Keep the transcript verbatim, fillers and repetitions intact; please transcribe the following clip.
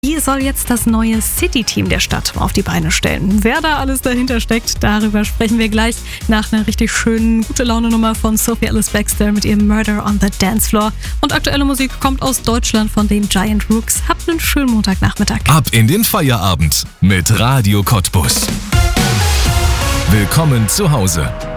Die soll jetzt das neue City-Team der Stadt auf die Beine stellen. Wer da alles dahinter steckt, darüber sprechen wir gleich nach einer richtig schönen Gute-Laune-Nummer von Sophie Ellis Bextor mit ihrem Murder on the Dance Floor. Und aktuelle Musik kommt aus Deutschland von den Giant Rooks. Habt einen schönen Montagnachmittag. Ab in den Feierabend mit Radio Cottbus. Willkommen zu Hause.